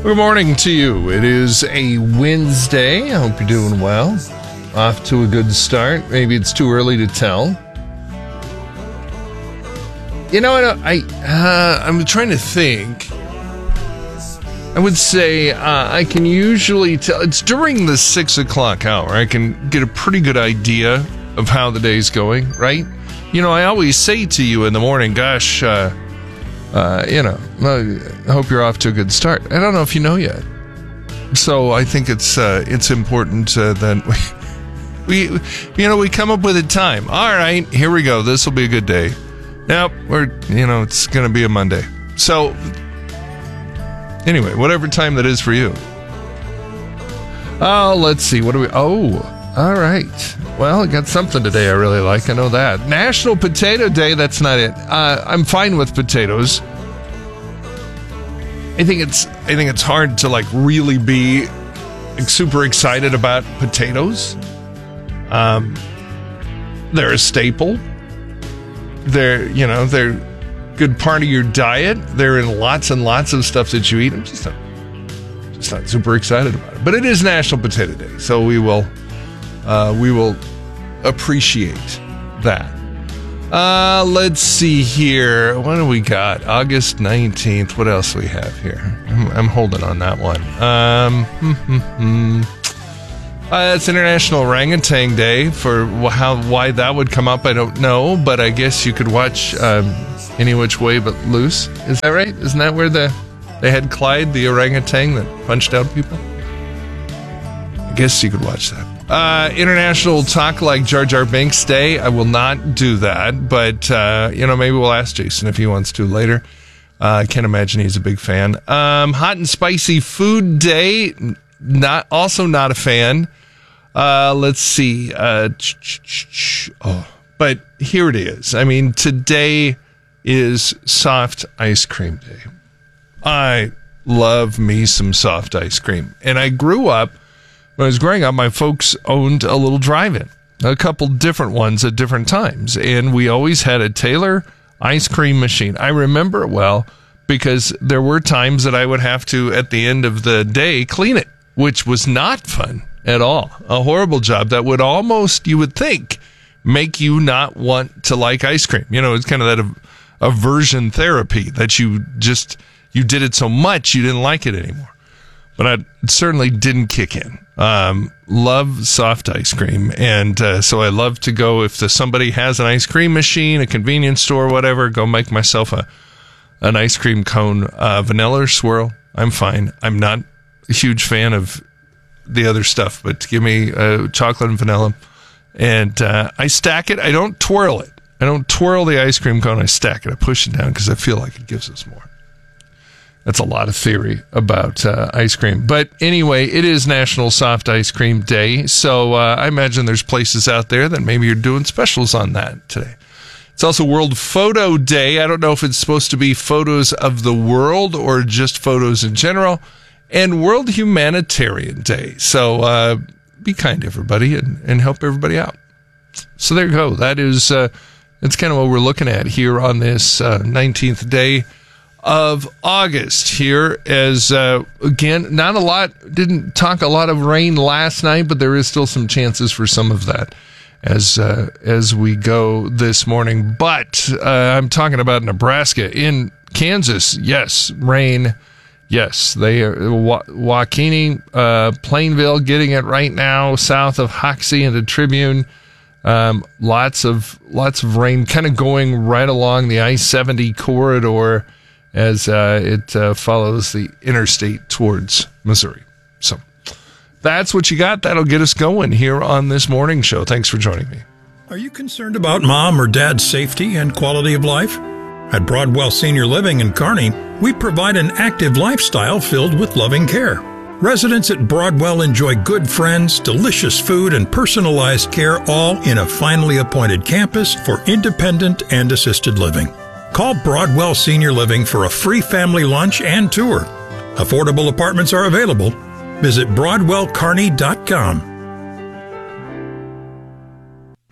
Good morning to you. It is a Wednesday. I hope you're doing well. Off to a good start. Maybe it's too early to tell. You know, I'm trying to think. I would say I can usually tell. It's during the 6 o'clock hour. I can get a pretty good idea of how the day's going, right? You know, I always say to you in the morning, gosh, I hope you're off to a good start. I don't know if you know yet. So I think it's important that we come up with a time. All right, here we go. This will be a good day. Nope, it's going to be a Monday. So anyway, whatever time that is for you. Oh, let's see. What do we... Oh, all right. Well, I got something today I really like. I know that. National Potato Day. That's not it. I'm fine with potatoes. I think it's hard to really be super excited about potatoes. They're a staple. They're a good part of your diet. They're in lots and lots of stuff that you eat. I'm just not super excited about it. But it is National Potato Day, so we will appreciate that. Let's see here. What do we got? August 19th. What else do we have here? I'm holding on that one. It's International Orangutan Day. Why that would come up, I don't know, but I guess you could watch Any Which Way But Loose. Is that right? Isn't that where they had Clyde, the orangutan that punched out people? I guess you could watch that. International Talk Like Jar Jar Binks Day. I will not do that, but maybe we'll ask Jason if he wants to later. I can't imagine he's a big fan. Hot and Spicy Food Day. Not a fan. Let's see. But here it is. I mean, today is Soft Ice Cream Day. I love me some soft ice cream, and I grew up. When I was growing up, my folks owned a little drive-in, a couple different ones at different times, and we always had a Taylor ice cream machine. I remember it well because there were times that I would have to, at the end of the day, clean it, which was not fun at all. A horrible job that would almost, you would think, make you not want to like ice cream. It's kind of that aversion therapy that you did it so much you didn't like it anymore. But I certainly didn't kick in. Love soft ice cream. And so I love to go, if somebody has an ice cream machine, a convenience store, whatever, go make myself an ice cream cone, vanilla or swirl. I'm fine. I'm not a huge fan of the other stuff, but give me chocolate and vanilla. And I stack it. I don't twirl it. I don't twirl the ice cream cone. I stack it. I push it down because I feel like it gives us more. That's a lot of theory about ice cream. But anyway, it is National Soft Ice Cream Day. So I imagine there's places out there that maybe you're doing specials on that today. It's also World Photo Day. I don't know if it's supposed to be photos of the world or just photos in general. And World Humanitarian Day. So be kind to everybody and help everybody out. So there you go. That's kind of what we're looking at here on this 19th day of August here, as again, not a lot, didn't talk a lot of rain last night, but there is still some chances for some of that as we go this morning. But I'm talking about Nebraska. In Kansas, yes, rain. Yes, they are. Waukene, Plainville getting it right now, south of Hoxie and the Tribune. Lots of rain kind of going right along the I-70 corridor as it follows the interstate towards Missouri. So that's what you got. That'll get us going here on this morning show. Thanks for joining me. Are you concerned about mom or dad's safety and quality of life? At Broadwell Senior Living in Kearney, we provide an active lifestyle filled with loving care. Residents at Broadwell enjoy good friends, delicious food, and personalized care, all in a finely appointed campus for independent and assisted living. Call Broadwell Senior Living for a free family lunch and tour. Affordable apartments are available. Visit BroadwellKearney.com.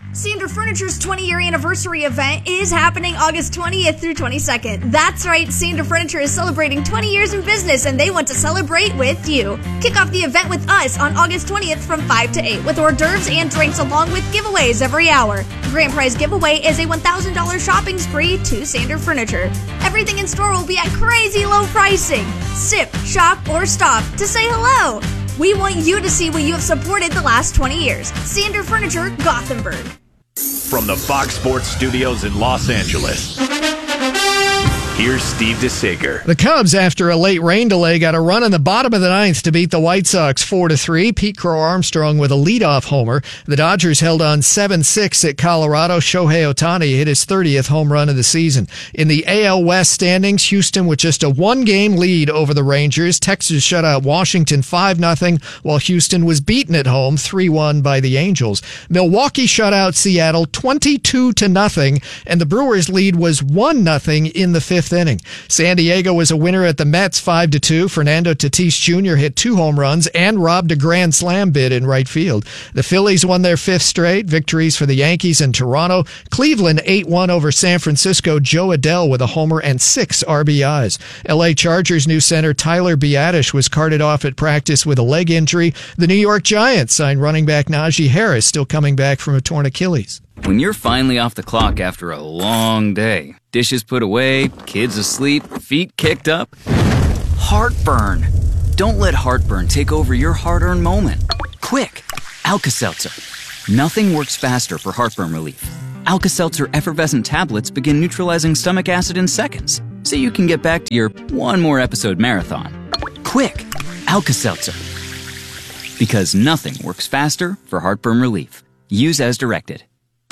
Sander Furniture's 20-year anniversary event is happening August 20th through 22nd. That's right, Sander Furniture is celebrating 20 years in business, and they want to celebrate with you. Kick off the event with us on August 20th from 5 to 8 with hors d'oeuvres and drinks along with giveaways every hour. The grand prize giveaway is a $1,000 shopping spree to Sander Furniture. Everything in store will be at crazy low pricing. Sip, shop, or stop to say hello. We want you to see what you have supported the last 20 years. Sander Furniture, Gothenburg. From the Fox Sports Studios in Los Angeles, here's Steve DeSager. The Cubs, after a late rain delay, got a run in the bottom of the ninth to beat the White Sox 4-3. Pete Crow-Armstrong with a leadoff homer. The Dodgers held on 7-6 at Colorado. Shohei Ohtani hit his 30th home run of the season. In the AL West standings, Houston with just a one-game lead over the Rangers. Texas shut out Washington 5-0, while Houston was beaten at home 3-1 by the Angels. Milwaukee shut out Seattle 22-0, and the Brewers' lead was 1-0 in the fifth inning. San Diego was a winner at the Mets 5-2. Fernando Tatis Jr. hit 2 home runs and robbed a grand slam bid in right field. The Phillies won their 5th straight. Victories for the Yankees and Toronto. Cleveland 8-1 over San Francisco. Joe Adell with a homer and 6 RBIs. LA Chargers new center Tyler Biadasz was carted off at practice with a leg injury. The New York Giants signed running back Najee Harris, still coming back from a torn Achilles. When you're finally off the clock after a long day, dishes put away, kids asleep, feet kicked up, heartburn. Don't let heartburn take over your hard-earned moment. Quick, Alka-Seltzer. Nothing works faster for heartburn relief. Alka-Seltzer effervescent tablets begin neutralizing stomach acid in seconds, so you can get back to your one more episode marathon. Quick, Alka-Seltzer. Because nothing works faster for heartburn relief. Use as directed.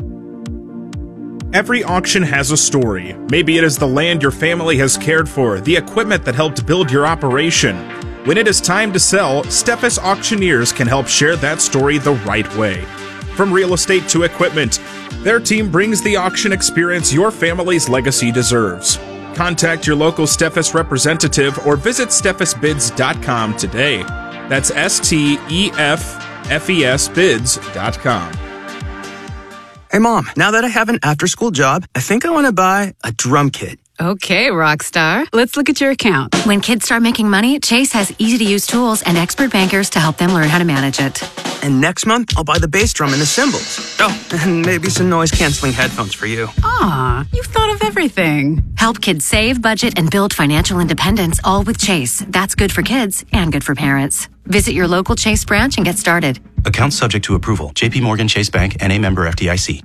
Every auction has a story. Maybe it is the land your family has cared for, the equipment that helped build your operation. When it is time to sell, Steffes Auctioneers can help share that story the right way. From real estate to equipment, their team brings the auction experience your family's legacy deserves. Contact your local Steffes representative or visit steffesbids.com today. That's STEFFES bids.com. Hey, Mom, now that I have an after-school job, I think I want to buy a drum kit. Okay, Rockstar. Let's look at your account. When kids start making money, Chase has easy-to-use tools and expert bankers to help them learn how to manage it. And next month, I'll buy the bass drum and the cymbals. Oh, and maybe some noise-canceling headphones for you. Aw, you've thought of everything. Help kids save, budget, and build financial independence, all with Chase. That's good for kids and good for parents. Visit your local Chase branch and get started. Account subject to approval. J.P. Morgan Chase Bank, N.A. member FDIC.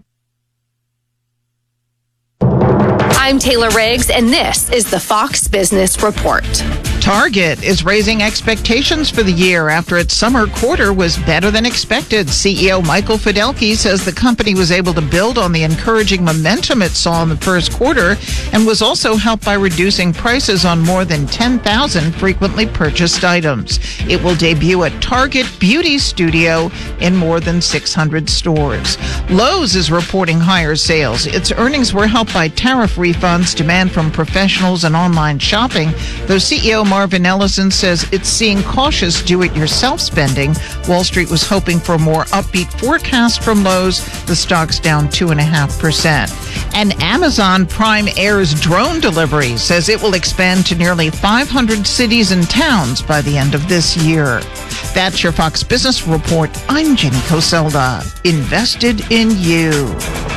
I'm Taylor Riggs, and this is the Fox Business Report. Target is raising expectations for the year after its summer quarter was better than expected. CEO Michael Fidelki says the company was able to build on the encouraging momentum it saw in the first quarter and was also helped by reducing prices on more than 10,000 frequently purchased items. It will debut a Target Beauty Studio in more than 600 stores. Lowe's is reporting higher sales. Its earnings were helped by tariff refunds, demand from professionals, and online shopping, though CEO Marvin Ellison says it's seeing cautious do-it-yourself spending. Wall Street was hoping for a more upbeat forecast from Lowe's. The stock's down 2.5%. And Amazon Prime Air's drone delivery says it will expand to nearly 500 cities and towns by the end of this year. That's your Fox Business Report. I'm Jenny Coselda. Invested in you.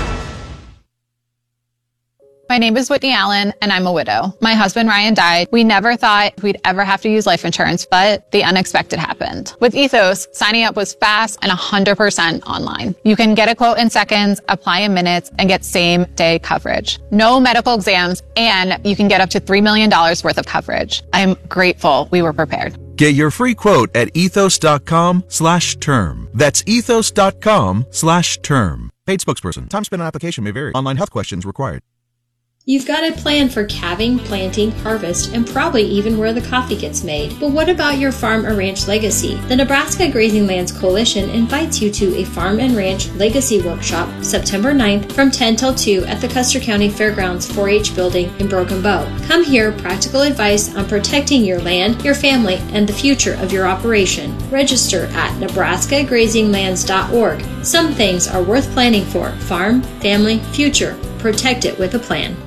My name is Whitney Allen, and I'm a widow. My husband, Ryan, died. We never thought we'd ever have to use life insurance, but the unexpected happened. With Ethos, signing up was fast and 100% online. You can get a quote in seconds, apply in minutes, and get same-day coverage. No medical exams, and you can get up to $3 million worth of coverage. I'm grateful we were prepared. Get your free quote at ethos.com/term. That's ethos.com/term. Paid spokesperson. Time spent on application may vary. Online health questions required. You've got a plan for calving, planting, harvest, and probably even where the coffee gets made. But what about your farm or ranch legacy? The Nebraska Grazing Lands Coalition invites you to a Farm and Ranch Legacy Workshop September 9th from 10 till 2 at the Custer County Fairgrounds 4-H building in Broken Bow. Come hear practical advice on protecting your land, your family, and the future of your operation. Register at nebraskagrazinglands.org. Some things are worth planning for. Farm, family, future. Protect it with a plan.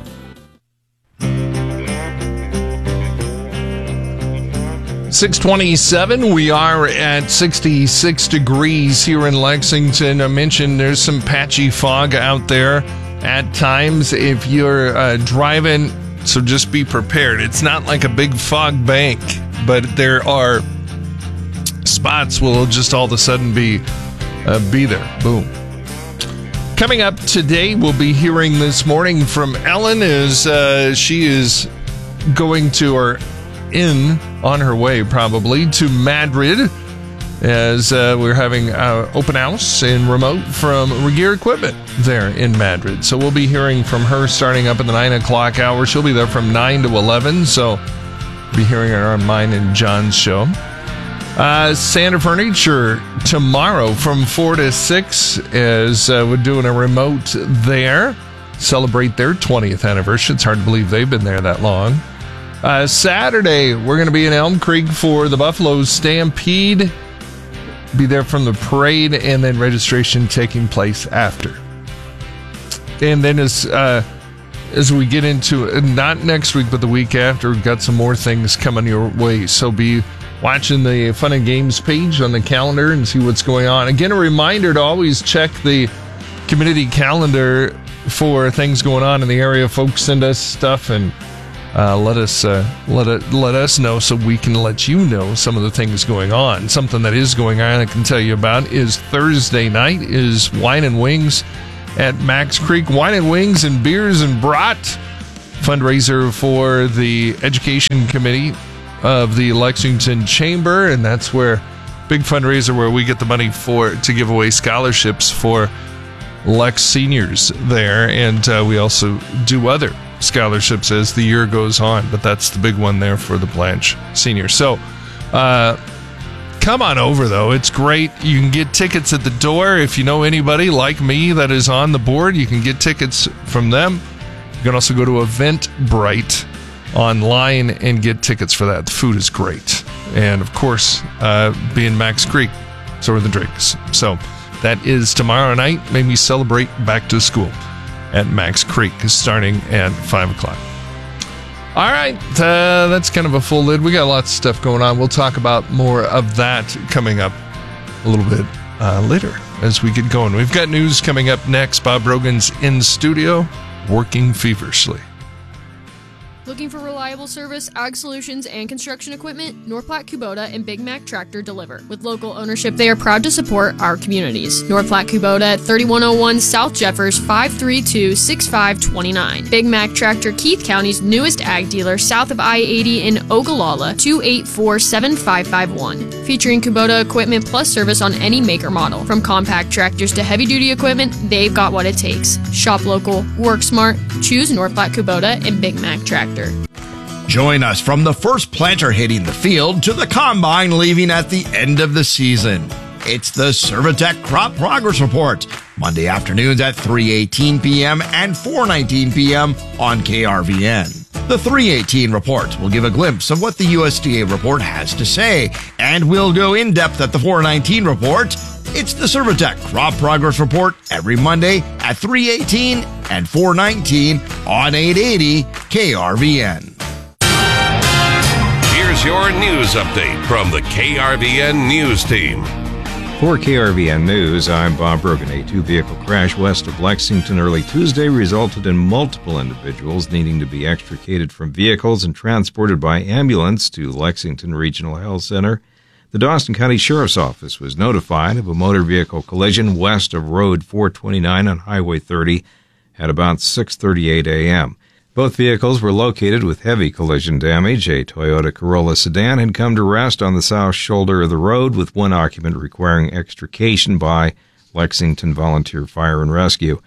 627, we are at 66 degrees here in Lexington. I mentioned there's some patchy fog out there at times if you're driving, so just be prepared. It's not like a big fog bank, but there are spots will just all of a sudden be there. Boom. Coming up today, we'll be hearing this morning from Ellen as she is going to, or on her way probably, to Madrid as we're having open house and remote from Regear Equipment there in Madrid. So we'll be hearing from her starting up in the 9 o'clock hour. She'll be there from 9 to 11, so we'll be hearing her on mine and John's show. Sander Furniture tomorrow from 4 to 6 as we're doing a remote there. Celebrate their 20th anniversary. It's hard to believe they've been there that long. Saturday, we're going to be in Elm Creek for the Buffalo Stampede. Be there from the parade, and then registration taking place after. And then as we get into, not next week, but the week after, we've got some more things coming your way. So be watching the Fun and Games page on the calendar and see what's going on. Again, a reminder to always check the community calendar for things going on in the area. Folks send us stuff and let us know so we can let you know some of the things going on. Something that is going on I can tell you about is Thursday night is Wine and Wings at Max Creek. Wine and Wings and Beers and Brat, fundraiser for the Education Committee of the Lexington Chamber, and that's where big fundraiser where we get the money to give away scholarships for Lex seniors there, and we also do other scholarships as the year goes on, but that's the big one there for the Blanche seniors. So come on over, though. It's great. You can get tickets at the door. If you know anybody like me that is on the board, you can get tickets from them. You can also go to Eventbrite online and get tickets for that. The food is great, and of course being Max Creek, so are the drinks. So that is tomorrow night. Maybe celebrate back to school at Max Creek, starting at 5 o'clock. All right, that's kind of a full lid. We got lots of stuff going on. We'll talk about more of that coming up a little bit later as we get going. We've got news coming up next. Bob Rogan's in studio, working feverishly. Looking for reliable service, ag solutions, and construction equipment? North Platte Kubota and Big Mac Tractor deliver. With local ownership, they are proud to support our communities. North Platte Kubota at 3101 South Jeffers, 532-6529. Big Mac Tractor, Keith County's newest ag dealer, south of I-80 in Ogallala, 284-7551. Featuring Kubota equipment plus service on any make or model. From compact tractors to heavy-duty equipment, they've got what it takes. Shop local, work smart, choose North Platte Kubota and Big Mac Tractor. Join us from the first planter hitting the field to the combine leaving at the end of the season. It's the Servitech Crop Progress Report, Monday afternoons at 3:18 p.m. and 4:19 p.m. on KRVN. The 3:18 report will give a glimpse of what the USDA report has to say, and we'll go in depth at the 4:19 report. It's the Servitech Crop Progress Report every Monday at 3:18 and 4:19 on 880 KRVN. Here's your news update from the KRVN News Team. For KRVN News, I'm Bob Brogan. A two-vehicle crash west of Lexington early Tuesday resulted in multiple individuals needing to be extricated from vehicles and transported by ambulance to Lexington Regional Health Center. The Dawson County Sheriff's Office was notified of a motor vehicle collision west of Road 429 on Highway 30 at about 6:38 a.m. Both vehicles were located with heavy collision damage. A Toyota Corolla sedan had come to rest on the south shoulder of the road, with one occupant requiring extrication by Lexington Volunteer Fire and Rescue.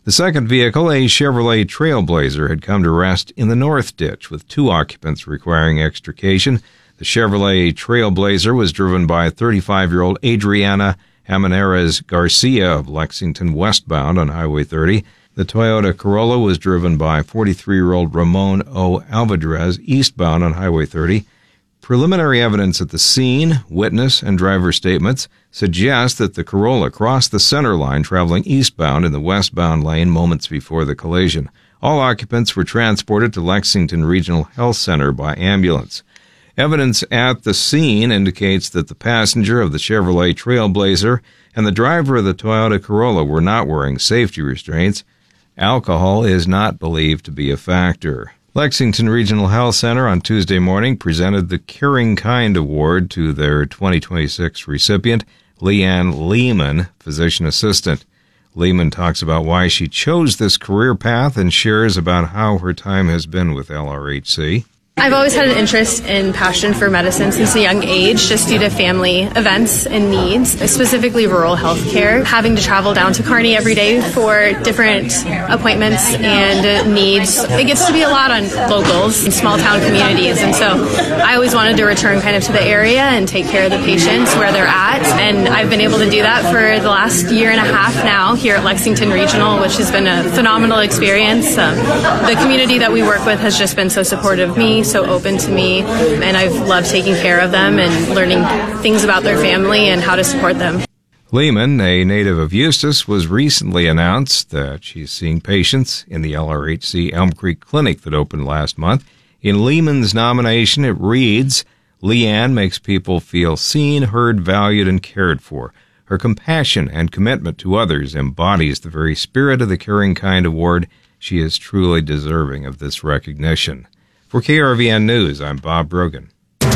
The second vehicle, a Chevrolet Trailblazer, had come to rest in the north ditch with 2 occupants requiring extrication. The Chevrolet Trailblazer was driven by 35-year-old Adriana Amenarez Garcia of Lexington westbound on Highway 30. The Toyota Corolla was driven by 43-year-old Ramon O. Alvarez eastbound on Highway 30. Preliminary evidence at the scene, witness, and driver statements suggest that the Corolla crossed the center line traveling eastbound in the westbound lane moments before the collision. All occupants were transported to Lexington Regional Health Center by ambulance. Evidence at the scene indicates that the passenger of the Chevrolet Trailblazer and the driver of the Toyota Corolla were not wearing safety restraints. Alcohol is not believed to be a factor. Lexington Regional Health Center on Tuesday morning presented the Caring Kind Award to their 2026 recipient, Leanne Lehman, physician assistant. Lehman talks about why she chose this career path and shares about how her time has been with LRHC. I've always had an interest and passion for medicine since a young age, just due to family events and needs, specifically rural health care. Having to travel down to Kearney every day for different appointments and needs, it gets to be a lot on locals in small town communities. And so I always wanted to return kind of to the area and take care of the patients where they're at. And I've been able to do that for the last year and a half now here at Lexington Regional, which has been a phenomenal experience. The community that we work with has just been so supportive of me, so open to me, and I've loved taking care of them and learning things about their family and how to support them. Lehman, a native of Eustis, was recently announced that she's seeing patients in the LRHC Elm Creek Clinic that opened last month. In Lehman's nomination, it reads, Leanne makes people feel seen, heard, valued, and cared for. Her compassion and commitment to others embodies the very spirit of the Caring Kind Award. She is truly deserving of this recognition. For KRVN News, I'm Bob Brogan.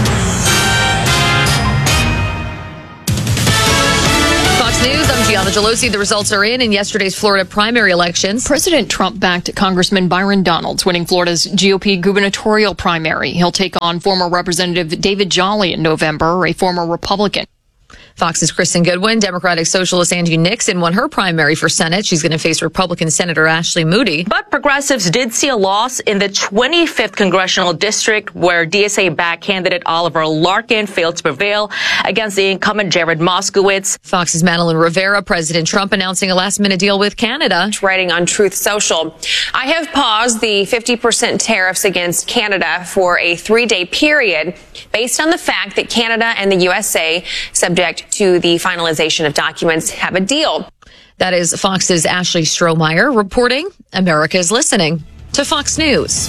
Fox News, I'm Gianna Gelosi. The results are in yesterday's Florida primary elections. President Trump backed Congressman Byron Donalds, winning Florida's GOP gubernatorial primary. He'll take on former Representative David Jolly in November, a former Republican. Fox's Kristen Goodwin, Democratic Socialist Angie Nixon won her primary for Senate. She's going to face Republican Senator Ashley Moody. But progressives did see a loss in the 25th Congressional District, where DSA-backed candidate Oliver Larkin failed to prevail against the incumbent Jared Moskowitz. Fox's Madeline Rivera, President Trump announcing a last-minute deal with Canada. Writing on Truth Social, I have paused the 50% tariffs against Canada for a 3-day period based on the fact that Canada and the USA, subject to the finalization of documents, have a deal. That is Fox's Ashley Strohmeyer reporting. America is listening to Fox News.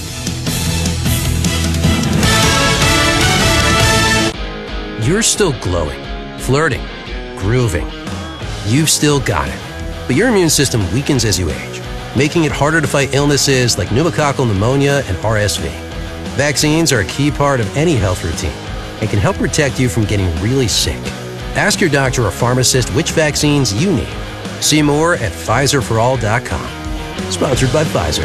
You're still glowing, flirting, grooving. You've still got it. But your immune system weakens as you age, making it harder to fight illnesses like pneumococcal pneumonia and RSV. Vaccines are a key part of any health routine and can help protect you from getting really sick. Ask your doctor or pharmacist which vaccines you need. See more at PfizerForAll.com. Sponsored by Pfizer.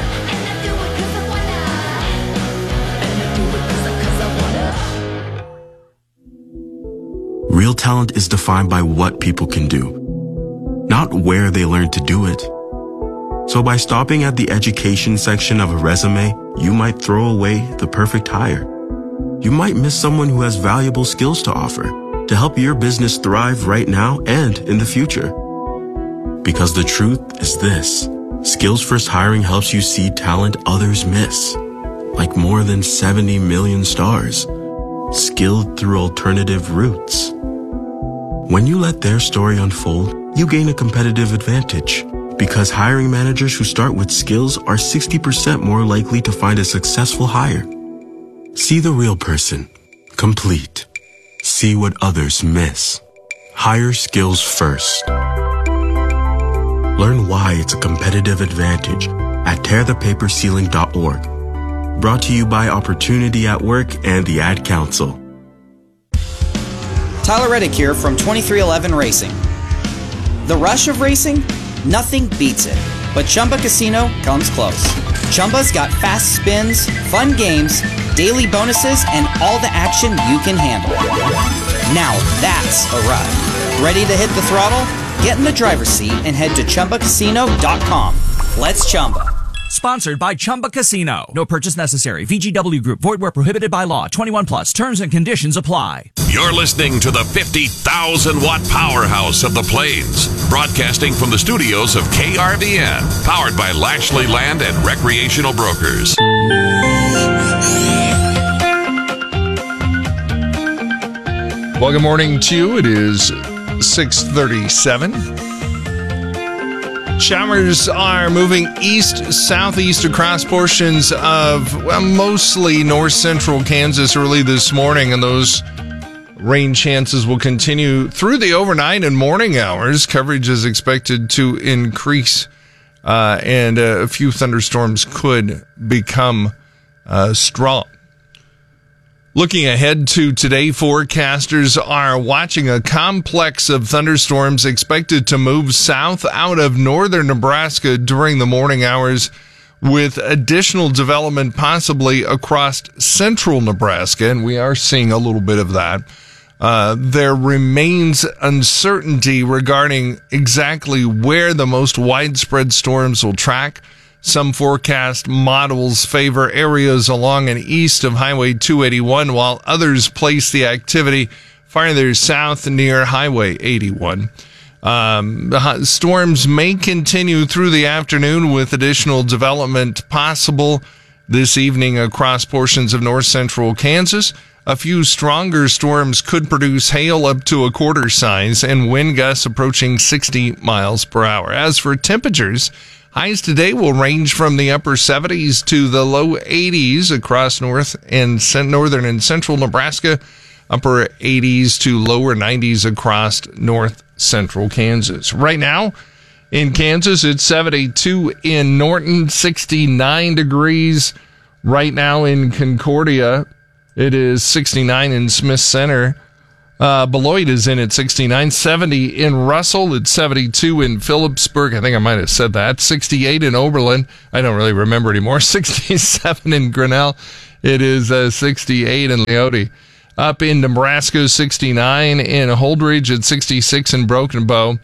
Real talent is defined by what people can do, not where they learn to do it. So by stopping at the education section of a resume, you might throw away the perfect hire. You might miss someone who has valuable skills to offer to help your business thrive right now and in the future. Because the truth is this: Skills First Hiring helps you see talent others miss, like more than 70 million stars, skilled through alternative routes. When you let their story unfold, you gain a competitive advantage, because hiring managers who start with skills are 60% more likely to find a successful hire. See the real person, complete. See what others miss. Hire skills first. Learn why it's a competitive advantage at tearthepaperceiling.org. Brought to you by Opportunity at Work and the Ad Council. Tyler Reddick here from 2311 Racing. The rush of racing? Nothing beats it. But Chumba Casino comes close. Chumba's got fast spins, fun games, daily bonuses, and all the action you can handle. Now that's a ride. Ready to hit the throttle? Get in the driver's seat and head to ChumbaCasino.com. Let's Chumba. Sponsored by Chumba Casino. No purchase necessary. VGW Group. Void where prohibited by law. 21 plus. Terms and conditions apply. You're listening to the 50,000-watt powerhouse of the Plains. Broadcasting from the studios of KRVN. Powered by Lashley Land and Recreational Brokers. Well, good morning to you. It is 6:37. Showers are moving east-southeast across portions of, mostly north-central Kansas early this morning, and those rain chances will continue through the overnight and morning hours. Coverage is expected to increase, and a few thunderstorms could become strong. Looking ahead to today, forecasters are watching a complex of thunderstorms expected to move south out of northern Nebraska during the morning hours, with additional development possibly across central Nebraska, and we are seeing a little bit of that. There remains uncertainty regarding exactly where the most widespread storms will track. Some forecast models favor areas along and east of Highway 281, while others place the activity farther south near Highway 81. Storms may continue through the afternoon, with additional development possible this evening across portions of north central Kansas. A few stronger storms could produce hail up to a quarter size and wind gusts approaching 60 miles per hour. As for temperatures, highs today will range from the upper 70s to the low 80s across northern and central Nebraska, upper 80s to lower 90s across north central Kansas. Right now in Kansas, it's 72 in Norton, 69 degrees. Right now in Concordia, it is 69 in Smith Center. Beloit is in at 69, 70 in Russell, it's 72 in Phillipsburg. I think I might have said that. 68 in Oberlin. I don't really remember anymore. 67 in Grinnell. It is 68 in Leoti. Up in Nebraska, 69 in Holdridge, at 66 in Broken Bow.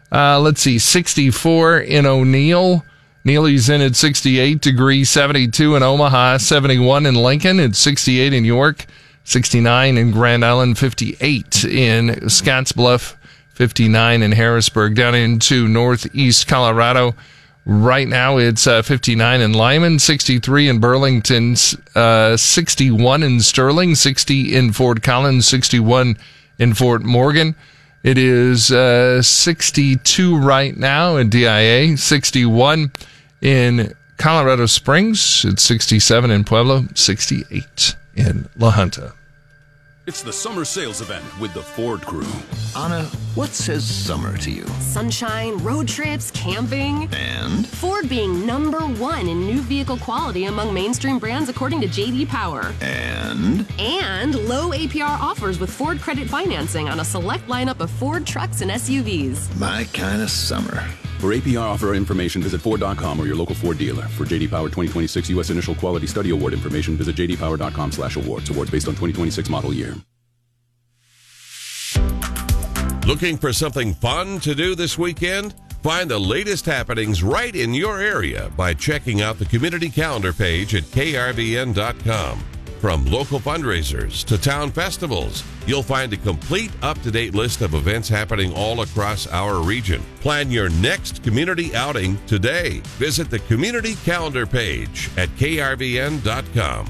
64 in O'Neill. Neely's in at 68 degrees, 72 in Omaha, 71 in Lincoln, it's 68 in York. 69 in Grand Island, 58 in Scottsbluff, 59 in Harrisburg. Down into northeast Colorado, right now it's 59 in Lyman, 63 in Burlington, 61 in Sterling, 60 in Fort Collins, 61 in Fort Morgan. It is 62 right now in DIA, 61 in Colorado Springs, it's 67 in Pueblo, 68 in La Junta. It's the summer sales event with the Ford Crew. Anna, what says summer to you? Sunshine, road trips, camping. And? Ford being #1 in new vehicle quality among mainstream brands according to J.D. Power. And? And low APR offers with Ford credit financing on a select lineup of Ford trucks and SUVs. My kind of summer. For APR offer information, visit Ford.com or your local Ford dealer. For J.D. Power 2026 U.S. Initial Quality Study Award information, visit jdpower.com/awards. Awards based on 2026 model year. Looking for something fun to do this weekend? Find the latest happenings right in your area by checking out the community calendar page at krvn.com. From local fundraisers to town festivals, you'll find a complete up-to-date list of events happening all across our region. Plan your next community outing today. Visit the community calendar page at krvn.com.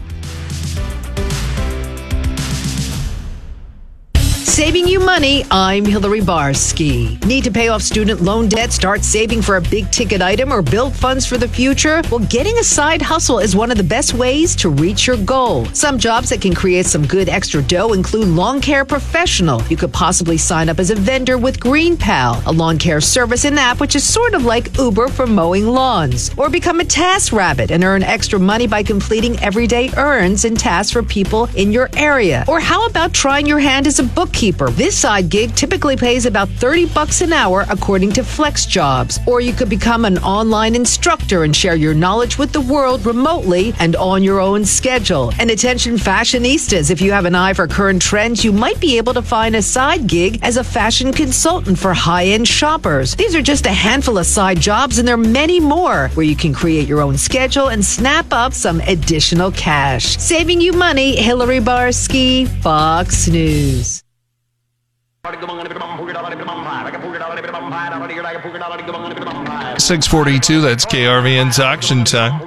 Saving you money, I'm Hillary Barsky. Need to pay off student loan debt, start saving for a big ticket item, or build funds for the future? Well, getting a side hustle is one of the best ways to reach your goal. Some jobs that can create some good extra dough include lawn care professional. You could possibly sign up as a vendor with GreenPal, a lawn care service and app which is sort of like Uber for mowing lawns. Or become a task rabbit and earn extra money by completing everyday errands and tasks for people in your area. Or how about trying your hand as a bookkeeper? bookkeeper. This side gig typically pays about $30 an hour according to FlexJobs. Or you could become an online instructor and share your knowledge with the world remotely and on your own schedule. And attention fashionistas, if you have an eye for current trends, you might be able to find a side gig as a fashion consultant for high-end shoppers. These are just a handful of side jobs, and there are many more where you can create your own schedule and snap up some additional cash. Saving you money, Hillary Barsky, Fox News. 6:42, that's KRVN's auction time.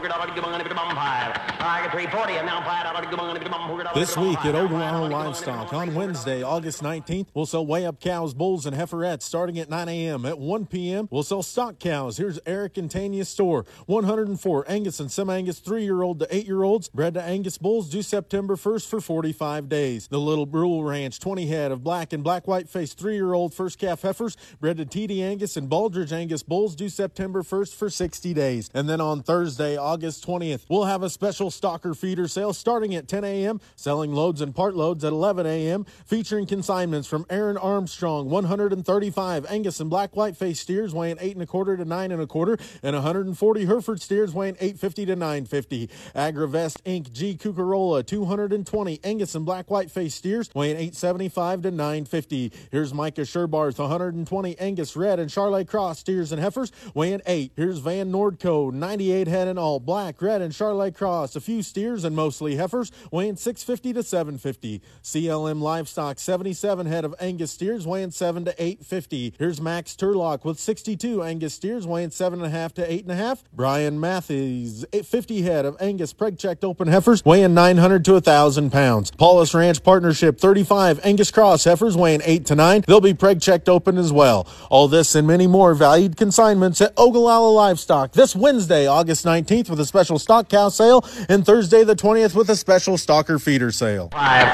This week at Ogallala Livestock on Wednesday, August 19th, we'll sell weigh-up cows, bulls, and heiferettes starting at 9 a.m. At 1 p.m., we'll sell stock cows. Here's Eric and Tanya's store. 104 Angus and semi-Angus 3-year-old to 8-year-olds, bred to Angus bulls due September 1st for 45 days. The Little Brule Ranch, 20 head of black and black-white-faced 3-year-old first calf heifers, bred to TD Angus and Baldridge Angus bulls due September 1st for 60 days. And then on Thursday, August 20th, we'll have a special stocker feeder sale starting at 10 a.m., selling loads and part loads at 11 a.m., featuring consignments from Aaron Armstrong, 135 Angus and black white-faced steers weighing 8 1/4 to 9 1/4, and 140 Hereford steers weighing 850 to 950. Agravest Inc. G. Cucarola, 220 Angus and black white-faced steers weighing 875 to 950. Here's Micah Sherbarth, 120 Angus red and Charlotte Cross steers and heifers weighing 8. Here's Van Nordco, 98 head in all black, red, and Charlotte Cross, a few steers and mostly heifers weighing 650 to 750. CLM Livestock, 77 head of Angus steers weighing 7 to 850. Here's Max Turlock with 62 Angus steers weighing 7.5 to 8.5. Brian Matthews, 50 head of Angus preg-checked open heifers weighing 900 to 1,000 pounds. Paulus Ranch Partnership, 35 Angus Cross heifers weighing 8 to 9. They'll be preg-checked open as well. All this and many more valued consignments at Ogallala Livestock this Wednesday, August 19th with a special stock cow sale, and Thursday the 20th with a special stalker feeder sale.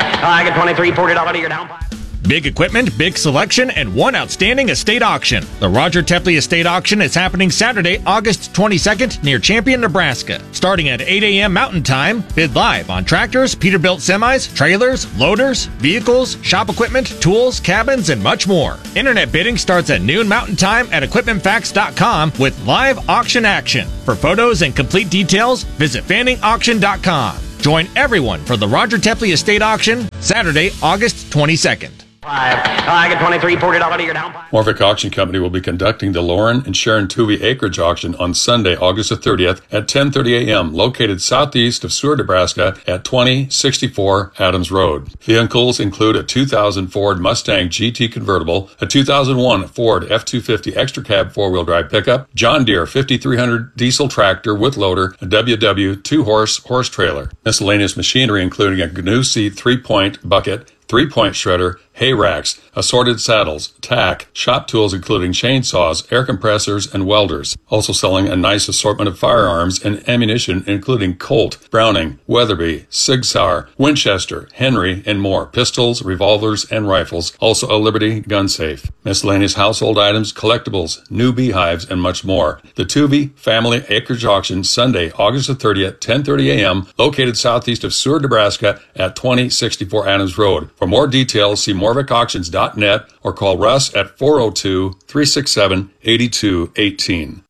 I get 23, $40 you're down. Big equipment, big selection, and one outstanding estate auction. The Roger Tepley Estate Auction is happening Saturday, August 22nd near Champion, Nebraska. Starting at 8 a.m. Mountain Time, bid live on tractors, Peterbilt semis, trailers, loaders, vehicles, shop equipment, tools, cabins, and much more. Internet bidding starts at noon Mountain Time at equipmentfacts.com with live auction action. For photos and complete details, visit fanningauction.com. Join everyone for the Roger Tepley Estate Auction, Saturday, August 22nd. I get 23, $40 you're down. Morvick Auction Company will be conducting the Lauren and Sharon Tuvey Acreage Auction on Sunday, August the 30th at 10:30 a.m., located southeast of Seward, Nebraska at 2064 Adams Road. Vehicles include a 2000 Ford Mustang GT convertible, a 2001 Ford F-250 extra cab four-wheel drive pickup, John Deere 5300 diesel tractor with loader, a WW 2-horse trailer. Miscellaneous machinery including a GNU C 3-point bucket, 3-point shredder, hay racks, assorted saddles, tack, shop tools including chainsaws, air compressors, and welders. Also selling a nice assortment of firearms and ammunition including Colt, Browning, Weatherby, Sig Sauer, Winchester, Henry, and more. Pistols, revolvers, and rifles. Also a Liberty gun safe. Miscellaneous household items, collectibles, new beehives, and much more. The Tuvey Family Acreage Auction, Sunday, August the 30th, 10:30 a.m., located southeast of Seward, Nebraska at 2064 Adams Road. For more details, see MorvickAuctions.net or call Russ at 402-367-8218.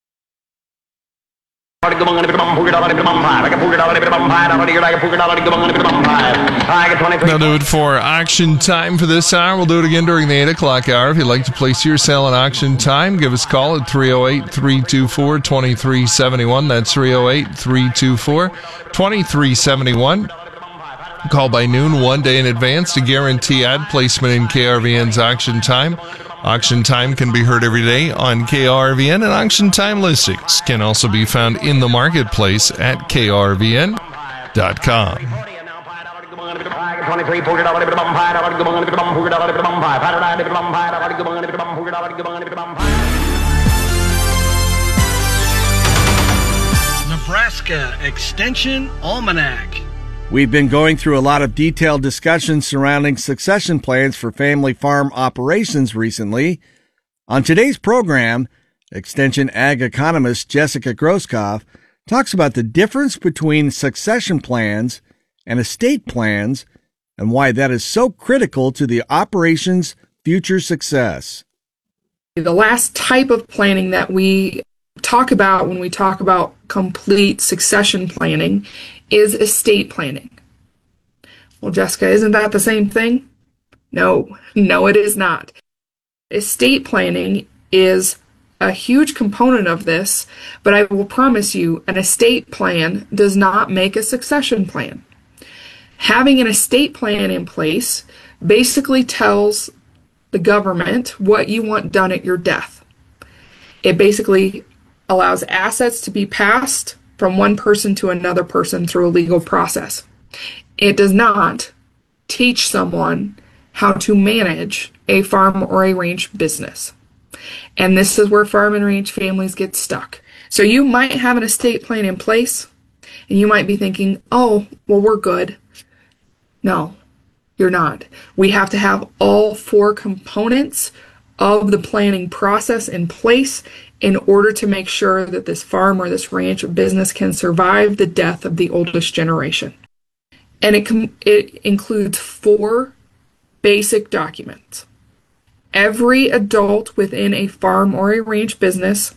That'll do it for auction time for this hour. We'll do it again during the 8 o'clock hour. If you'd like to place your sale in auction time, give us a call at 308-324-2371. That's 308-324-2371. Call by noon 1 day in advance to guarantee ad placement in KRVN's auction time. Auction time can be heard every day on KRVN, and auction time listings can also be found in the marketplace at krvn.com. Nebraska Extension Almanac. We've been going through a lot of detailed discussions surrounding succession plans for family farm operations recently. On today's program, Extension Ag economist Jessica Groskopf talks about the difference between succession plans and estate plans and why that is so critical to the operation's future success. The last type of planning that we talk about when we talk about complete succession planning is estate planning. Well, Jessica, isn't that the same thing? No, it is not. Estate planning is a huge component of this, but I will promise you, an estate plan does not make a succession plan. Having an estate plan in place basically tells the government what you want done at your death. It basically allows assets to be passed from one person to another person through a legal process. It does not teach someone how to manage a farm or a ranch business. And this is where farm and ranch families get stuck. So you might have an estate plan in place, and you might be thinking, oh, well, we're good. No, you're not. We have to have all 4 components of the planning process in place in order to make sure that this farm or this ranch or business can survive the death of the oldest generation. And it includes 4 basic documents. Every adult within a farm or a ranch business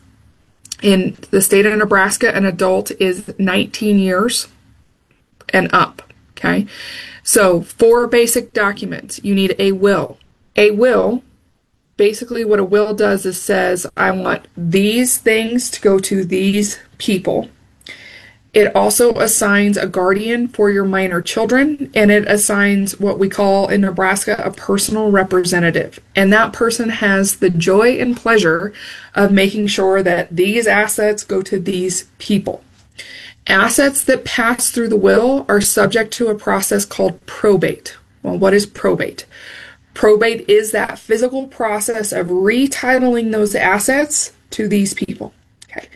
in the state of Nebraska, an adult is 19 years and up. Okay, so 4 basic documents. You need a will. A will, basically what a will does is says, I want these things to go to these people. It also assigns a guardian for your minor children, and it assigns what we call in Nebraska a personal representative. And that person has the joy and pleasure of making sure that these assets go to these people. Assets that pass through the will are subject to a process called probate. Well, what is probate? Probate is that physical process of retitling those assets to these people. Okay.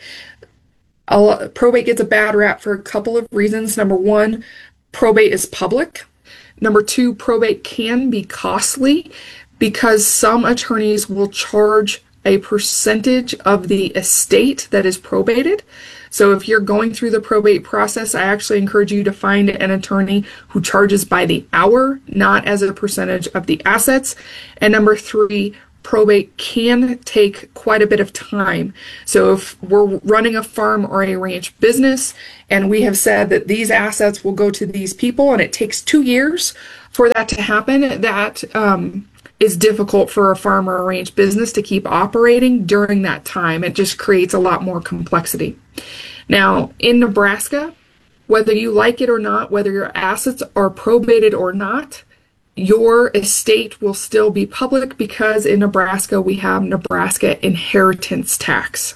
Probate gets a bad rap for a couple of reasons. Number 1, probate is public. Number 2, probate can be costly because some attorneys will charge a percentage of the estate that is probated. So if you're going through the probate process, I actually encourage you to find an attorney who charges by the hour, not as a percentage of the assets. And number 3, probate can take quite a bit of time. So if we're running a farm or a ranch business and we have said that these assets will go to these people and it takes 2 years for that to happen, that is difficult for a farm or a ranch business to keep operating during that time. It just creates a lot more complexity. Now, in Nebraska, whether you like it or not, whether your assets are probated or not, your estate will still be public because in Nebraska we have Nebraska inheritance tax.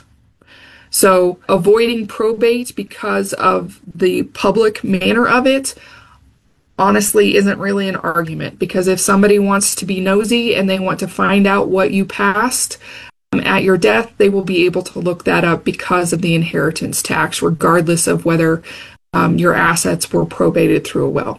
So avoiding probate because of the public manner of it honestly isn't really an argument, because if somebody wants to be nosy and they want to find out what you passed at your death, they will be able to look that up because of the inheritance tax, regardless of whether your assets were probated through a will.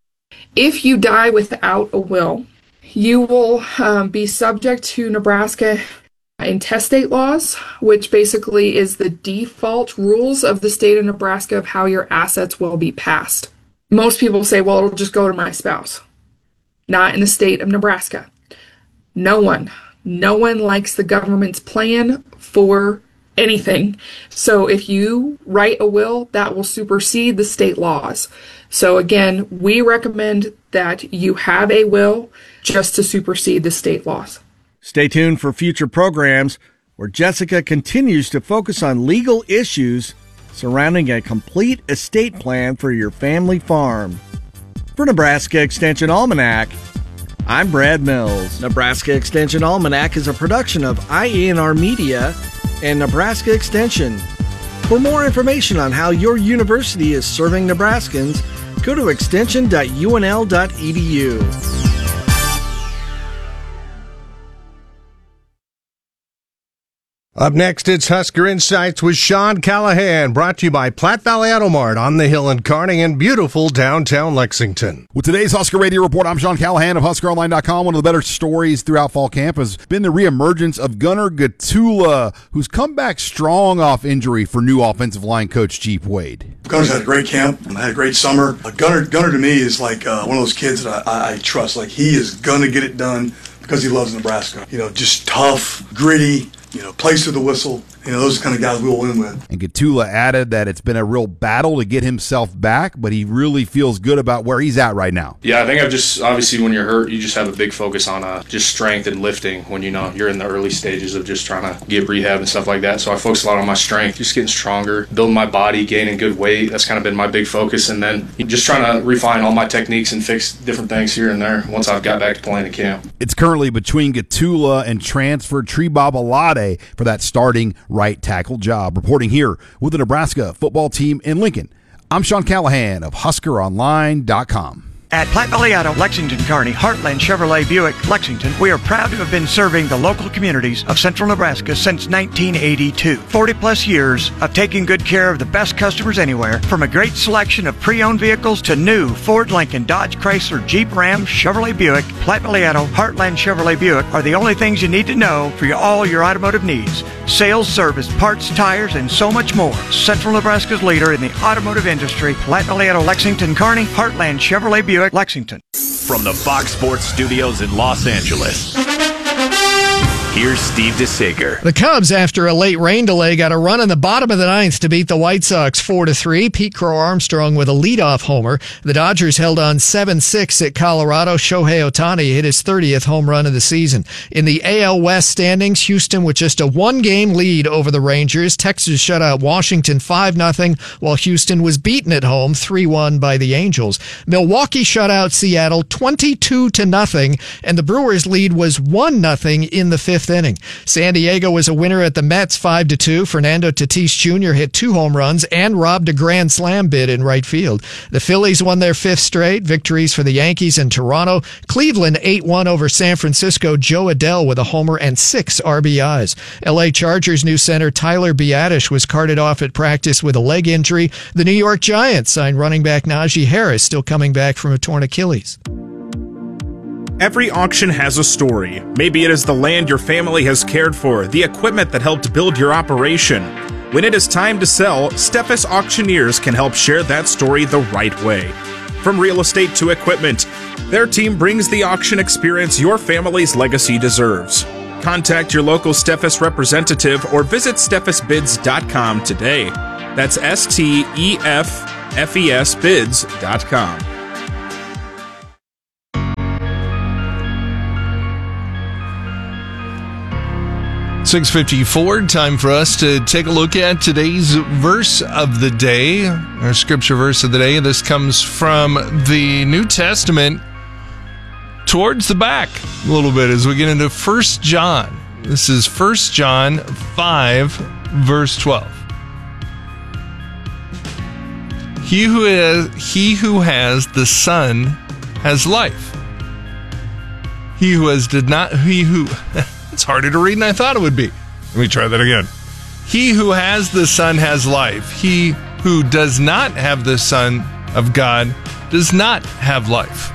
If you die without a will, you will be subject to Nebraska intestate laws, which basically is the default rules of the state of Nebraska of how your assets will be passed. Most people say, well, it'll just go to my spouse. Not in the state of Nebraska. No one likes the government's plan for anything. So if you write a will, that will supersede the state laws. So again, we recommend that you have a will just to supersede the state laws. Stay tuned for future programs where Jessica continues to focus on legal issues surrounding a complete estate plan for your family farm. For Nebraska Extension Almanac, I'm Brad Mills. Nebraska Extension Almanac is a production of IANR Media and Nebraska Extension. For more information on how your university is serving Nebraskans, go to extension.unl.edu. Up next, it's Husker Insights with Sean Callahan, brought to you by Platte Valley Auto Mart on the Hill in Kearney and beautiful downtown Lexington. With today's Husker Radio Report, I'm Sean Callahan of HuskerOnline.com. One of the better stories throughout fall camp has been the reemergence of Gunnar Gatula, who's come back strong off injury for new offensive line coach Jeep Wade. Gunnar's had a great camp, had a great summer. Gunnar to me is like one of those kids that I trust. Like, he is going to get it done because he loves Nebraska. Just tough, gritty, plays through the whistle. Those are the kind of guys we'll win with. And Gatula added that it's been a real battle to get himself back, but he really feels good about where he's at right now. Yeah, I think obviously when you're hurt, you just have a big focus on just strength and lifting when you're in the early stages of just trying to get rehab and stuff like that. So I focus a lot on my strength, just getting stronger, building my body, gaining good weight. That's kind of been my big focus. And then just trying to refine all my techniques and fix different things here and there once I've got back to playing in camp. It's currently between Gatula and transfer Trebob Alade for that starting right tackle job. Reporting here with the Nebraska football team in Lincoln, I'm Sean Callahan of HuskerOnline.com. At Platte Valley Auto, Lexington, Kearney, Heartland Chevrolet Buick, Lexington, we are proud to have been serving the local communities of central Nebraska since 1982. 40-plus years of taking good care of the best customers anywhere, from a great selection of pre-owned vehicles to new Ford, Lincoln, Dodge, Chrysler, Jeep, Ram, Chevrolet Buick. Platte Valley Auto, Heartland Chevrolet Buick are the only things you need to know for all your automotive needs. Sales, service, parts, tires, and so much more. Central Nebraska's leader in the automotive industry, Platte Valley Auto, Lexington, Kearney, Heartland Chevrolet Buick, Lexington. From the Fox Sports Studios in Los Angeles, here's Steve DeSager. The Cubs, after a late rain delay, got a run in the bottom of the ninth to beat the White Sox 4-3. Pete Crow Armstrong with a leadoff homer. The Dodgers held on 7-6 at Colorado. Shohei Ohtani hit his 30th home run of the season. In the AL West standings, Houston with just a one-game lead over the Rangers. Texas shut out Washington 5-0, while Houston was beaten at home 3-1 by the Angels. Milwaukee shut out Seattle 22-0, and the Brewers' lead was 1-0 in the fifth inning. San Diego was a winner at the Mets 5-2. Fernando Tatis Jr. hit 2 home runs and robbed a grand slam bid in right field. The Phillies won their 5th straight. Victories for the Yankees and Toronto. Cleveland 8-1 over San Francisco. Joe Adell with a homer and 6 RBIs. LA Chargers new center Tyler Biadasz was carted off at practice with a leg injury. The New York Giants signed running back Najee Harris, still coming back from a torn Achilles. Every auction has a story. Maybe it is the land your family has cared for, the equipment that helped build your operation. When it is time to sell, Steffes Auctioneers can help share that story the right way. From real estate to equipment, their team brings the auction experience your family's legacy deserves. Contact your local Steffes representative or visit steffesbids.com today. That's STEFFES bids.com. 6:54, time for us to take a look at today's verse of the day, our scripture verse of the day. This comes from the New Testament towards the back a little bit as we get into 1 John. This is 1 John 5, verse 12. He who has the Son has life. It's harder to read than I thought it would be. Let me try that again. He who has the Son has life. He who does not have the Son of God does not have life.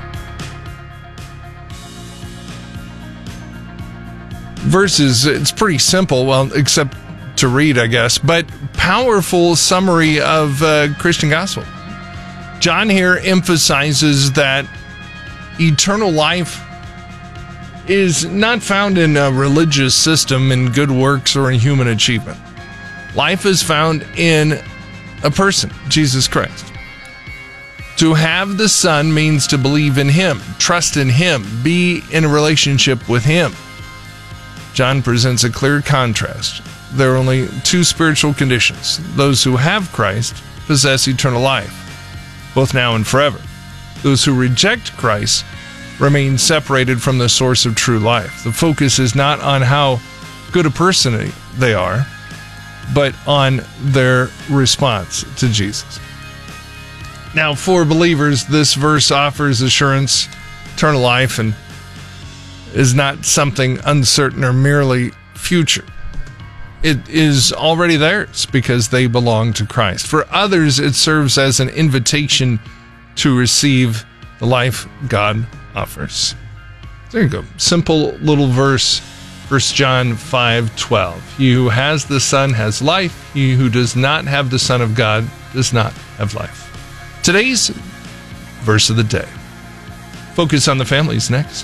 Verses, it's pretty simple, well, except to read, I guess, but powerful summary of Christian gospel. John here emphasizes that eternal life is not found in a religious system, in good works, or in human achievement. Life is found in a person, Jesus Christ. To have the Son means to believe in Him, trust in Him, be in a relationship with Him. John presents a clear contrast. There are only 2 spiritual conditions. Those who have Christ possess eternal life, both now and forever. Those who reject Christ remain separated from the source of true life. The focus is not on how good a person they are, but on their response to Jesus. Now, for believers, this verse offers assurance, eternal life, and is not something uncertain or merely future. it is already theirs because they belong to Christ. For others, it serves as an invitation to receive the life God offers. There you go. Simple little verse, 1 John 5:12. He who has the Son has life. He who does not have the Son of God does not have life. Today's verse of the day. Focus on the families next.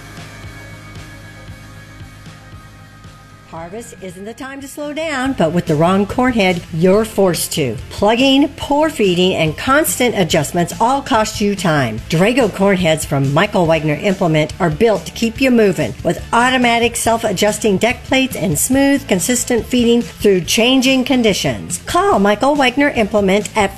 Harvest isn't the time to slow down, but with the wrong corn head, you're forced to. Plugging, poor feeding, and constant adjustments all cost you time. Drago corn heads from Michael Wagner Implement are built to keep you moving with automatic self-adjusting deck plates and smooth, consistent feeding through changing conditions. Call Michael Wagner Implement at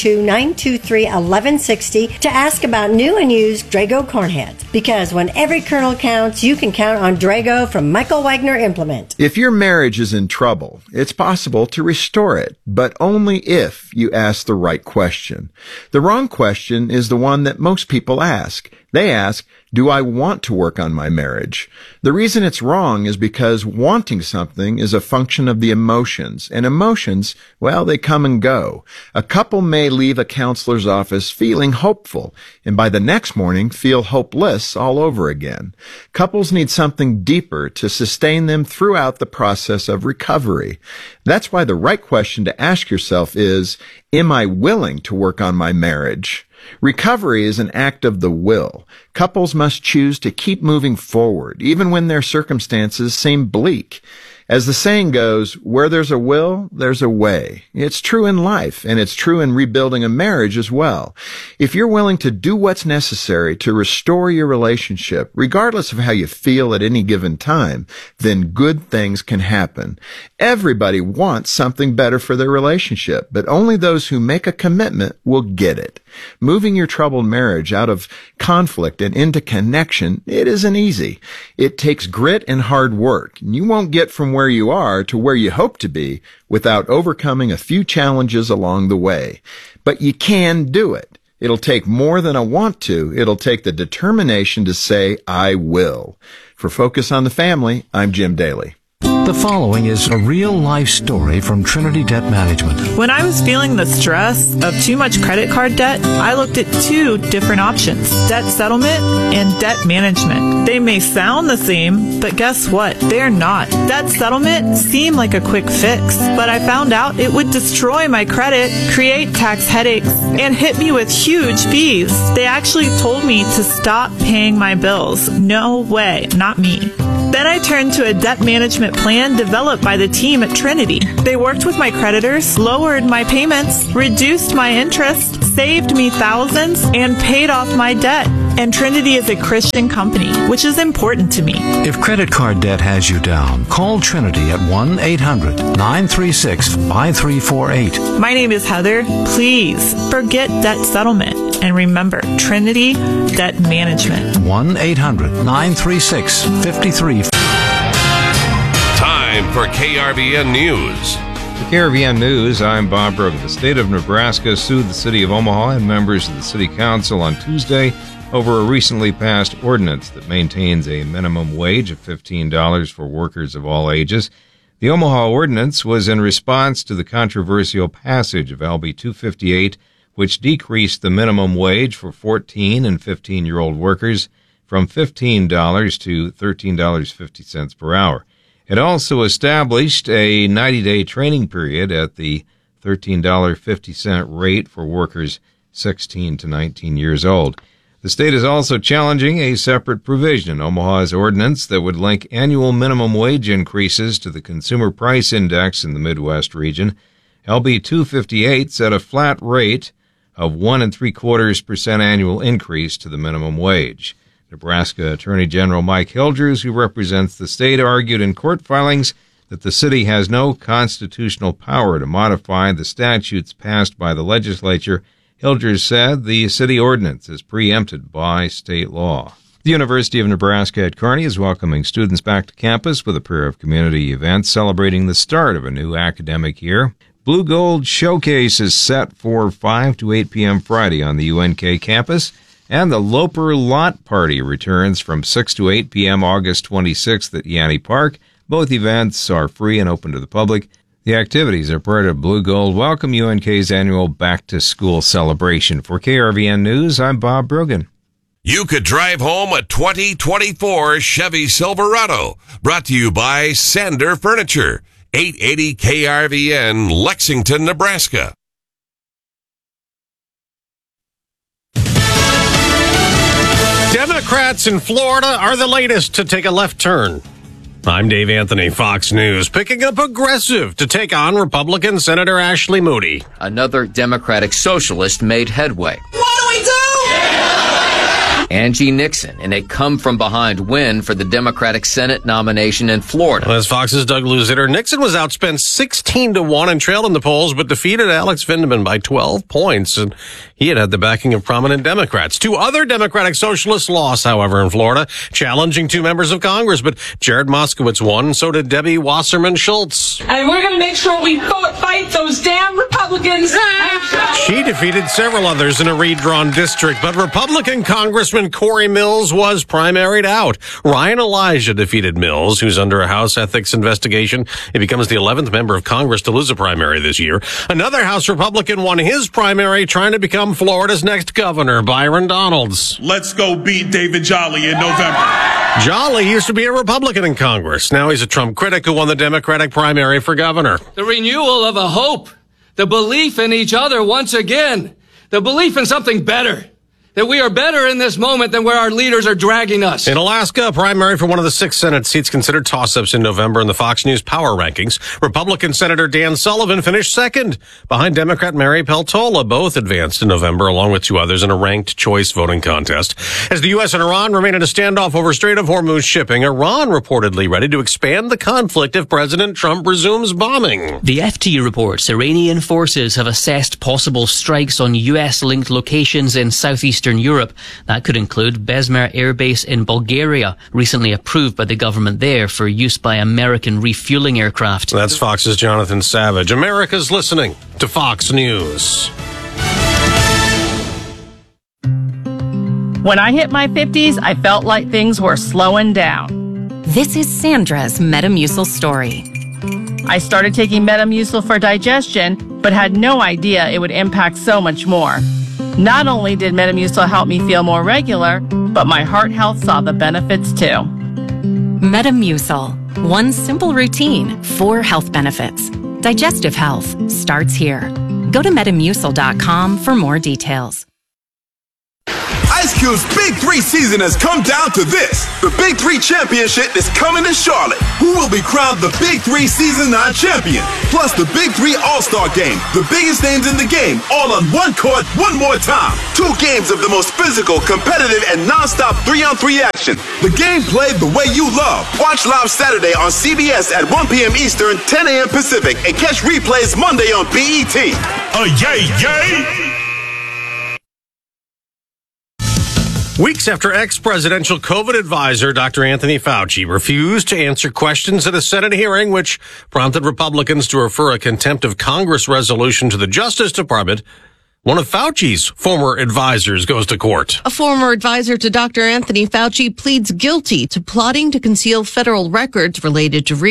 402-923-1160 to ask about new and used Drago corn heads. Because when every kernel counts, you can count on Drago from Michael Wagner Implement. If your marriage is in trouble, it's possible to restore it, but only if you ask the right question. The wrong question is the one that most people ask. They ask, do I want to work on my marriage? The reason it's wrong is because wanting something is a function of the emotions, and emotions, well, they come and go. A couple may leave a counselor's office feeling hopeful, and by the next morning feel hopeless all over again. Couples need something deeper to sustain them throughout the process of recovery. That's why the right question to ask yourself is, am I willing to work on my marriage? Recovery is an act of the will. Couples must choose to keep moving forward, even when their circumstances seem bleak. As the saying goes, where there's a will, there's a way. It's true in life, and it's true in rebuilding a marriage as well. If you're willing to do what's necessary to restore your relationship, regardless of how you feel at any given time, then good things can happen. Everybody wants something better for their relationship, but only those who make a commitment will get it. Moving your troubled marriage out of conflict and into connection, it isn't easy. It takes grit and hard work, and you won't get from where you are to where you hope to be without overcoming a few challenges along the way. But you can do it. It'll take more than a want to. It'll take the determination to say, I will. For Focus on the Family, I'm Jim Daly. The following is a real-life story from Trinity Debt Management. When I was feeling the stress of too much credit card debt, I looked at two different options, debt settlement and debt management. They may sound the same, but guess what? They're not. Debt settlement seemed like a quick fix, but I found out it would destroy my credit, create tax headaches, and hit me with huge fees. They actually told me to stop paying my bills. No way, not me. Then I turned to a debt management plan developed by the team at Trinity. They worked with my creditors, lowered my payments, reduced my interest, saved me thousands, and paid off my debt. And Trinity is a Christian company, which is important to me. If credit card debt has you down, call Trinity at 1-800-936-5348. My name is Heather. Please forget debt settlement. And remember, Trinity Debt Management. 1-800-936-5348. Time for KRVN News. For KRVN News, I'm Bob Brogan. The state of Nebraska sued the city of Omaha and members of the city council on Tuesday over a recently passed ordinance that maintains a minimum wage of $15 for workers of all ages. The Omaha ordinance was in response to the controversial passage of LB 258, which decreased the minimum wage for 14 and 15-year-old workers from $15 to $13.50 per hour. It also established a 90-day training period at the $13.50 rate for workers 16 to 19 years old. The state is also challenging a separate provision in Omaha's ordinance that would link annual minimum wage increases to the Consumer Price Index in the Midwest region. LB 258 set a flat rate of 1.75% annual increase to the minimum wage. Nebraska Attorney General Mike Hildress, who represents the state, argued in court filings that the city has no constitutional power to modify the statutes passed by the legislature. Hildress said the city ordinance is preempted by state law. The University of Nebraska at Kearney is welcoming students back to campus with a pair of community events celebrating the start of a new academic year. Blue Gold Showcase is set for 5 to 8 p.m. Friday on the UNK campus, and the Loper Lot Party returns from 6 to 8 p.m. August 26th at Yanni Park. Both events are free and open to the public. The activities are part of Blue Gold Welcome UNK's annual Back to School celebration. For KRVN News, I'm Bob Brogan. You could drive home a 2024 Chevy Silverado. Brought to you by Sander Furniture. 880 KRVN, Lexington, Nebraska. Democrats in Florida are the latest to take a left turn. I'm Dave Anthony, Fox News, picking up aggressive to take on Republican Senator Ashley Moody. Another Democratic socialist made headway. What do we do? Angie Nixon in a come-from-behind win for the Democratic Senate nomination in Florida. As Fox's Doug Luzitter, Nixon was outspent 16-1 and trailed in the polls, but defeated Alex Vindman by 12 points. And he had the backing of prominent Democrats. Two other Democratic socialists lost, however, in Florida, challenging two members of Congress. But Jared Moskowitz won, and so did Debbie Wasserman Schultz. And we're going to make sure we fight those damn Republicans. She defeated several others in a redrawn district, but Republican Congressman Corey Mills was primaried out. Ryan Elijah defeated Mills, who's under a House ethics investigation. He becomes the 11th member of Congress to lose a primary this year. Another House Republican won his primary, trying to become Florida's next governor, Byron Donalds. Let's go beat David Jolly in November. Jolly used to be a Republican in Congress. Now he's a Trump critic who won the Democratic primary for governor. The renewal of a hope, the belief in each other once again, the belief in something better. That we are better in this moment than where our leaders are dragging us. In Alaska, a primary for one of the 6 Senate seats considered toss-ups in November in the Fox News Power Rankings. Republican Senator Dan Sullivan finished second behind Democrat Mary Peltola. Both advanced in November, along with two others, in a ranked choice voting contest. As the U.S. and Iran remain in a standoff over Strait of Hormuz shipping, Iran reportedly ready to expand the conflict if President Trump resumes bombing. The FT reports Iranian forces have assessed possible strikes on U.S.-linked locations in southeastern Europe. That could include Besmer Air Base in Bulgaria, recently approved by the government there for use by American refueling aircraft. That's Fox's Jonathan Savage. America's listening to Fox News. When I hit my 50s, I felt like things were slowing down. This is Sandra's Metamucil story. I started taking Metamucil for digestion, but had no idea it would impact so much more. Not only did Metamucil help me feel more regular, but my heart health saw the benefits too. Metamucil. One simple routine, 4 health benefits. Digestive health starts here. Go to Metamucil.com for more details. Ice Cube's Big 3 season has come down to this. The Big 3 Championship is coming to Charlotte. Who will be crowned the Big 3 Season 9 champion? Plus the Big 3 All-Star Game. The biggest names in the game, all on one court, one more time. 2 games of the most physical, competitive, and non-stop 3-on-3 action. The game played the way you love. Watch live Saturday on CBS at 1 p.m. Eastern, 10 a.m. Pacific, and catch replays Monday on BET. Yay, yay! Weeks after ex-presidential COVID advisor Dr. Anthony Fauci refused to answer questions at a Senate hearing, which prompted Republicans to refer a contempt of Congress resolution to the Justice Department, one of Fauci's former advisors goes to court. A former advisor to Dr. Anthony Fauci pleads guilty to plotting to conceal federal records related to